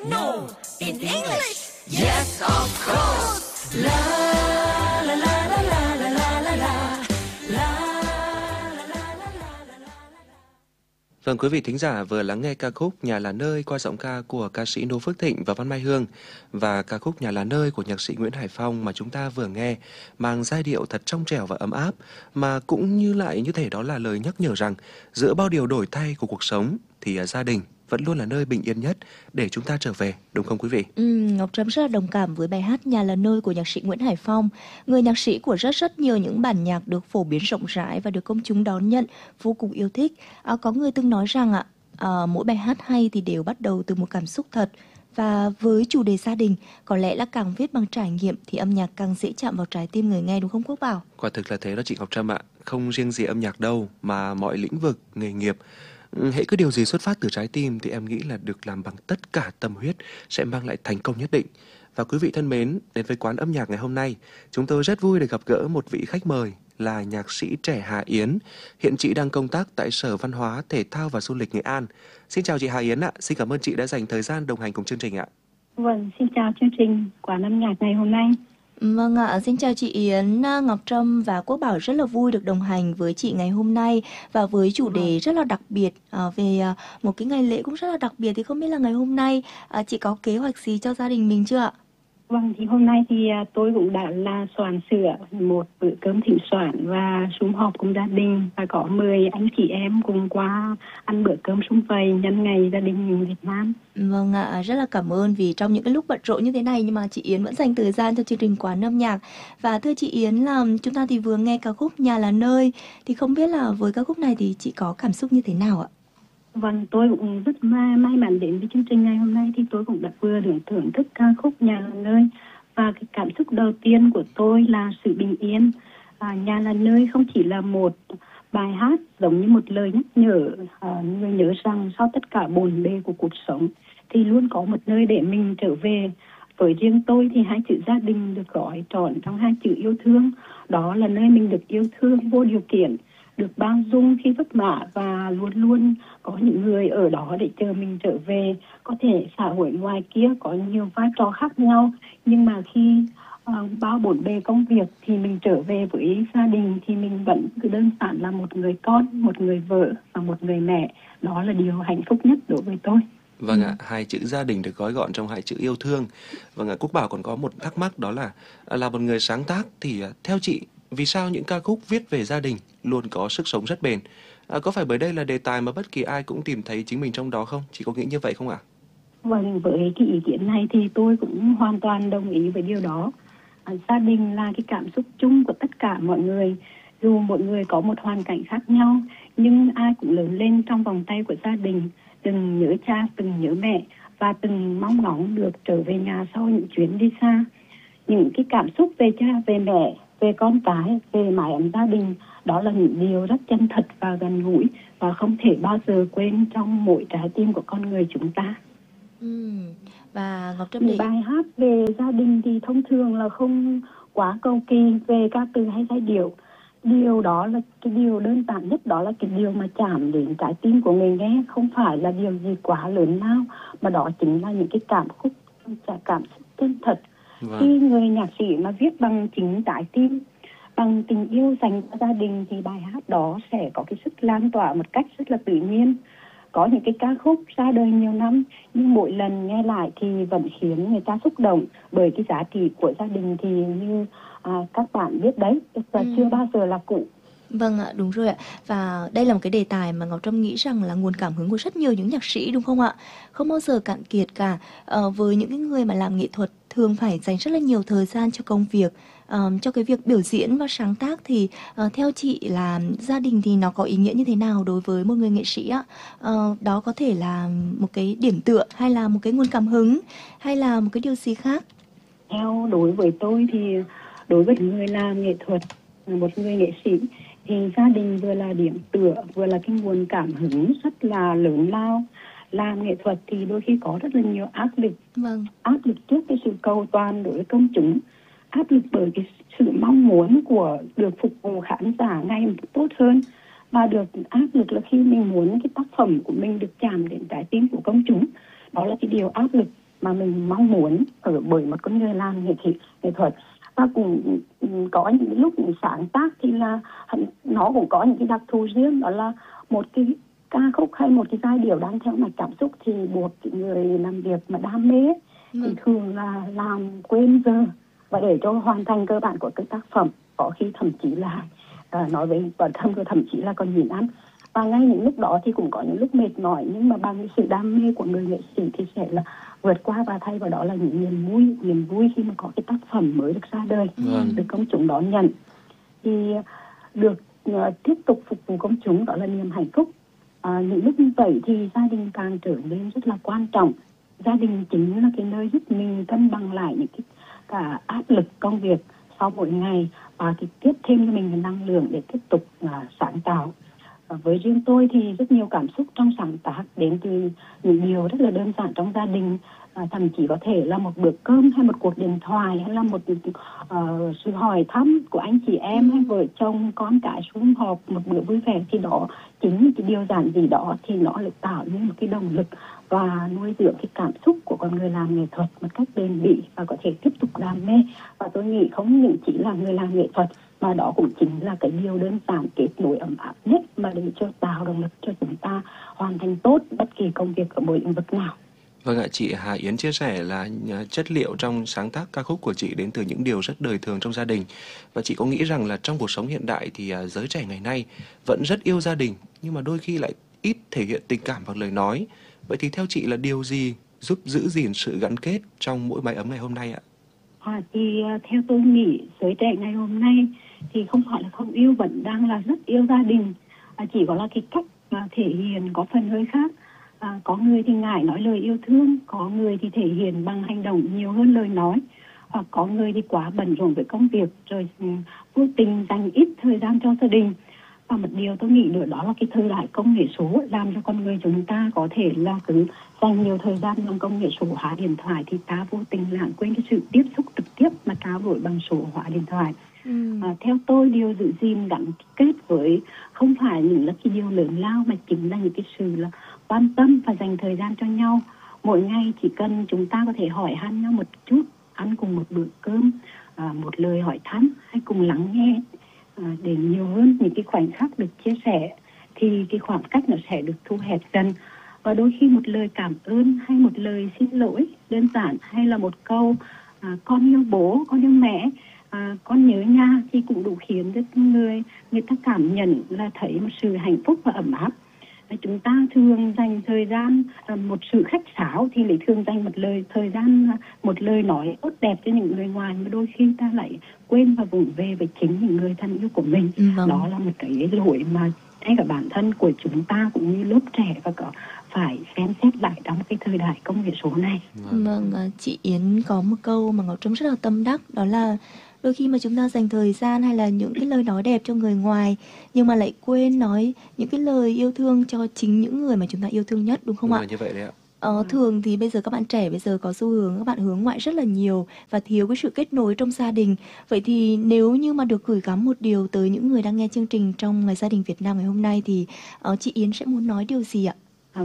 No, in English. Yes, of course. La la la la la la la la la. Vâng, quý vị thính giả vừa lắng nghe ca khúc Nhà là nơi qua giọng ca của ca sĩ Noo Phước Thịnh và Văn Mai Hương, và ca khúc Nhà là nơi của nhạc sĩ Nguyễn Hải Phong mà chúng ta vừa nghe mang giai điệu thật trong trẻo và ấm áp, mà cũng như lại như thể đó là lời nhắc nhở rằng giữa bao điều đổi thay của cuộc sống thì gia đình vẫn luôn là nơi bình yên nhất để chúng ta trở về, đúng không quý vị? Ngọc Trâm rất là đồng cảm với bài hát Nhà là nơi của nhạc sĩ Nguyễn Hải Phong, người nhạc sĩ của rất nhiều những bản nhạc được phổ biến rộng rãi và được công chúng đón nhận vô cùng yêu thích. Có người từng nói rằng mỗi bài hát hay thì đều bắt đầu từ một cảm xúc thật, và với chủ đề gia đình có lẽ là càng viết bằng trải nghiệm thì âm nhạc càng dễ chạm vào trái tim người nghe, đúng không Quốc Bảo? Quả thực là thế đó chị Ngọc Trâm ạ, không riêng gì âm nhạc đâu mà mọi lĩnh vực, nghề nghiệp, hễ cứ điều gì xuất phát từ trái tim thì em nghĩ là được làm bằng tất cả tâm huyết sẽ mang lại thành công nhất định. Và quý vị thân mến, đến với quán âm nhạc ngày hôm nay, chúng tôi rất vui được gặp gỡ một vị khách mời là nhạc sĩ trẻ Hà Yến. Hiện chị đang công tác tại Sở Văn hóa, Thể thao và Du lịch Nghệ An. Xin chào chị Hà Yến ạ, xin cảm ơn chị đã dành thời gian đồng hành cùng chương trình ạ. Vâng, xin chào chương trình quán âm nhạc ngày hôm nay. Vâng ạ, xin chào chị Yến, Ngọc Trâm và Quốc Bảo rất là vui được đồng hành với chị ngày hôm nay và với chủ đề rất là đặc biệt về một cái ngày lễ cũng rất là đặc biệt. Thì không biết là ngày hôm nay chị có kế hoạch gì cho gia đình mình chưa ạ? Vâng, thì hôm nay thì tôi cũng đã là soạn sửa một bữa cơm thịnh soạn và sum họp cùng gia đình, và có 10 anh chị em cùng qua ăn bữa cơm sum vầy nhân ngày gia đình Việt Nam. Vâng ạ, rất là cảm ơn vì trong những cái lúc bận rộn như thế này nhưng mà chị Yến vẫn dành thời gian cho chương trình quán âm nhạc. Và thưa chị Yến, là chúng ta thì vừa nghe ca khúc Nhà là nơi, thì không biết là với ca khúc này thì chị có cảm xúc như thế nào ạ? Vâng, tôi cũng rất may mắn đến với chương trình ngày hôm nay, thì tôi cũng đã vừa được thưởng thức ca khúc Nhà là nơi, và cái cảm xúc đầu tiên của tôi là sự bình yên. Nhà là nơi không chỉ là một bài hát giống như một lời nhắc nhở người nhớ rằng sau tất cả bộn bề của cuộc sống thì luôn có một nơi để mình trở về. Với riêng tôi thì hai chữ gia đình được gói trọn trong hai chữ yêu thương. Đó là nơi mình được yêu thương vô điều kiện, được bao dung khi vất vả, và luôn luôn có những người ở đó để chờ mình trở về. Có thể xã hội ngoài kia có nhiều vai trò khác nhau, nhưng mà khi bao bộn bề công việc thì mình trở về với gia đình thì mình vẫn cứ đơn giản là một người con, một người vợ và một người mẹ. Đó là điều hạnh phúc nhất đối với tôi. Vâng ạ, hai chữ gia đình được gói gọn trong hai chữ yêu thương. Vâng ạ, Quốc Bảo còn có một thắc mắc, đó là một người sáng tác thì theo chị, vì sao những ca khúc viết về gia đình luôn có sức sống rất bền? Có phải bởi đây là đề tài mà bất kỳ ai cũng tìm thấy chính mình trong đó không? Chị có nghĩ như vậy không ạ? Vâng, với cái ý kiến này thì tôi cũng hoàn toàn đồng ý với điều đó. Gia đình là cái cảm xúc chung của tất cả mọi người. Dù mọi người có một hoàn cảnh khác nhau, nhưng ai cũng lớn lên trong vòng tay của gia đình, từng nhớ cha, từng nhớ mẹ, và từng mong ngóng được trở về nhà sau những chuyến đi xa. Những cái cảm xúc về cha, về mẹ, về con cái, về mái ấm gia đình, đó là những điều rất chân thật và gần gũi và không thể bao giờ quên trong mỗi trái tim của con người chúng ta. Và Ngọc Trâm, bài hát về gia đình thì thông thường là không quá cầu kỳ về ca từ hay giai điệu. Điều đó là cái điều đơn giản nhất, đó là cái điều mà chạm đến trái tim của người nghe, không phải là điều gì quá lớn lao, mà đó chính là những cái cảm xúc chân thật. Khi người nhạc sĩ mà viết bằng chính trái tim, bằng tình yêu dành cho gia đình, thì bài hát đó sẽ có cái sức lan tỏa một cách rất là tự nhiên. Có những cái ca khúc ra đời nhiều năm nhưng mỗi lần nghe lại thì vẫn khiến người ta xúc động, bởi cái giá trị của gia đình thì như các bạn biết đấy, và chưa bao giờ là cũ. Vâng ạ, đúng rồi ạ. Và đây là một cái đề tài mà Ngọc Trâm nghĩ rằng là nguồn cảm hứng của rất nhiều những nhạc sĩ, đúng không ạ? Không bao giờ cạn kiệt cả. Với những cái người mà làm nghệ thuật thường phải dành rất là nhiều thời gian cho công việc, cho cái việc biểu diễn và sáng tác, thì theo chị là gia đình thì nó có ý nghĩa như thế nào đối với một người nghệ sĩ ạ? Đó có thể là một cái điểm tựa, hay là một cái nguồn cảm hứng, hay là một cái điều gì khác? Theo đối với tôi thì đối với người làm nghệ thuật, một người nghệ sĩ, thì gia đình vừa là điểm tựa, vừa là cái nguồn cảm hứng rất là lớn lao. Làm nghệ thuật thì đôi khi có rất là nhiều áp lực. Áp lực trước cái sự cầu toàn đối với công chúng, áp lực bởi cái sự mong muốn của được phục vụ khán giả ngày một tốt hơn, và được áp lực là khi mình muốn cái tác phẩm của mình được chạm đến trái tim của công chúng. Đó là cái điều áp lực. mà mình mong muốn ở bởi một con người làm nghệ thuật. Và cũng có những lúc sáng tác thì là nó cũng có những cái đặc thù riêng, đó là một cái ca khúc hay một cái giai điệu đang theo mạch cảm xúc thì buộc người làm việc mà đam mê thì thường là làm quên giờ, và để cho hoàn thành cơ bản của cái tác phẩm có khi thậm chí là nói với bản thân của thậm chí là còn nhịn ăn. Và ngay những lúc đó thì cũng có những lúc mệt mỏi, nhưng mà bằng cái sự đam mê của người nghệ sĩ thì sẽ là vượt qua và thay vào đó là những niềm vui khi mà có cái tác phẩm mới được ra đời, được công chúng đón nhận, thì được tiếp tục phục vụ công chúng, đó là niềm hạnh phúc. Những lúc như vậy thì gia đình càng trở nên rất là quan trọng. Gia đình chính là cái nơi giúp mình cân bằng lại những cả áp lực công việc sau mỗi ngày, và thì tiếp thêm cho mình cái năng lượng để tiếp tục sáng tạo. Với riêng tôi thì rất nhiều cảm xúc trong sáng tác đến từ những điều rất là đơn giản trong gia đình, thậm chí có thể là một bữa cơm hay một cuộc điện thoại hay là một sự hỏi thăm của anh chị em hay vợ chồng con cái sum họp một bữa vui vẻ, thì đó chính cái điều giản dị đó thì nó lại tạo nên một cái động lực và nuôi dưỡng cái cảm xúc của con người làm nghệ thuật một cách bền bỉ và có thể tiếp tục đam mê. Và tôi nghĩ không những chỉ là người làm nghệ thuật mà đó cũng chính là cái điều đơn giản kết nối ấm áp nhất mà để cho tạo động lực cho chúng ta hoàn thành tốt bất kỳ công việc ở mỗi lĩnh vực nào. Vâng ạ, chị Hà Yến chia sẻ là chất liệu trong sáng tác ca khúc của chị đến từ những điều rất đời thường trong gia đình. Và chị có nghĩ rằng là trong cuộc sống hiện đại thì giới trẻ ngày nay vẫn rất yêu gia đình, nhưng mà đôi khi lại ít thể hiện tình cảm bằng lời nói. Vậy thì theo chị là điều gì giúp giữ gìn sự gắn kết trong mỗi mái ấm ngày hôm nay ạ? Thì theo tôi nghĩ giới trẻ ngày hôm nay thì không phải là không yêu, vẫn đang là rất yêu gia đình. Chỉ có là cái cách thể hiện có phần hơi khác. Có người thì ngại nói lời yêu thương, có người thì thể hiện bằng hành động nhiều hơn lời nói, hoặc có người thì quá bận rộn với công việc rồi vô tình dành ít thời gian cho gia đình. Và một điều tôi nghĩ nữa đó là cái thời đại công nghệ số làm cho con người chúng ta có thể là cứ dành nhiều thời gian trong công nghệ số hóa điện thoại, thì ta vô tình lãng quên cái sự tiếp xúc trực tiếp mà trao đổi bằng số hóa điện thoại. Theo tôi, điều giữ gìn gắn kết với không phải những là cái điều lớn lao, mà chính là những cái sự là quan tâm và dành thời gian cho nhau. Mỗi ngày chỉ cần chúng ta có thể hỏi han nhau một chút, ăn cùng một bữa cơm, một lời hỏi thăm hay cùng lắng nghe, để nhiều hơn những cái khoảnh khắc được chia sẻ, thì cái khoảng cách nó sẽ được thu hẹp dần. Và đôi khi một lời cảm ơn hay một lời xin lỗi đơn giản, hay là một câu con yêu bố, con yêu mẹ, con nhớ nhà, thì cũng đủ khiến cho người ta cảm nhận là thấy một sự hạnh phúc và ấm áp. Chúng ta thường dành thời gian một sự khách sáo thì lại thường dành một lời nói tốt đẹp cho những người ngoài, mà đôi khi ta lại quên và vụng về với chính những người thân yêu của mình. Đó là một cái lỗi mà ngay cả bản thân của chúng ta cũng như lớp trẻ và có phải xem xét lại trong cái thời đại công nghệ số này. Vâng, chị Yến có một câu mà Ngọc Trâm rất là tâm đắc, đó là đôi khi mà chúng ta dành thời gian hay là những cái lời nói đẹp cho người ngoài, nhưng mà lại quên nói những cái lời yêu thương cho chính những người mà chúng ta yêu thương nhất, đúng không ạ? Như vậy đấy ạ. Thường thì bây giờ các bạn trẻ bây giờ có xu hướng các bạn hướng ngoại rất là nhiều và thiếu cái sự kết nối trong gia đình. Vậy thì nếu như mà được gửi gắm một điều tới những người đang nghe chương trình trong Ngày Gia đình Việt Nam ngày hôm nay thì chị Yến sẽ muốn nói điều gì ạ?